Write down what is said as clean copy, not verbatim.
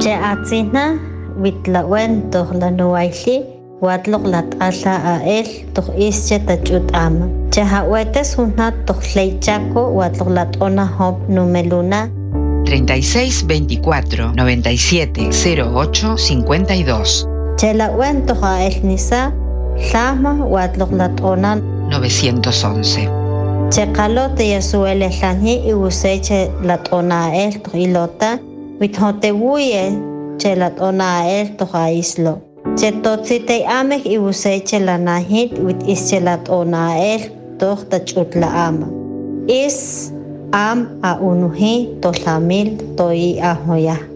Che atzina witlawen toh lanuaili watlok lat'ala ael toh ische tachut'ama. Che hawetes hunat toh leichaco watlok lat'ona hop numeluna 36 24 97 08 52. Che lawen toh ael nisa llama watlok lat'ona 911. Che qalo te yasuele llani iwuseche lat'ona ael toh ilota withotewuye che lat'ona ael toh aislo. Che totzite amek iwuseche lanahit wit ische lat'ona ael toh tachutla ama. Is am a unuhi to lamil to i ahoya.